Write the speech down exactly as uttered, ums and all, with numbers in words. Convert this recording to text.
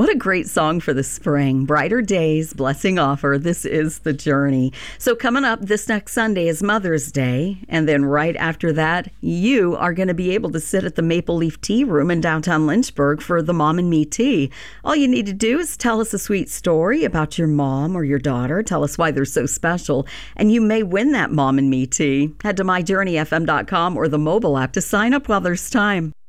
What a great song for the spring. Brighter days, blessing offer. This is the journey. So coming up this next Sunday is Mother's Day. And then right after that, you are going to be able to sit at the Maple Leaf Tea Room in downtown Lynchburg for the Mom and Me Tea. All you need to do is tell us a sweet story about your mom or your daughter. Tell us why they're so special. And you may win that Mom and Me Tea. Head to my journey f m dot com or the mobile app to sign up while there's time.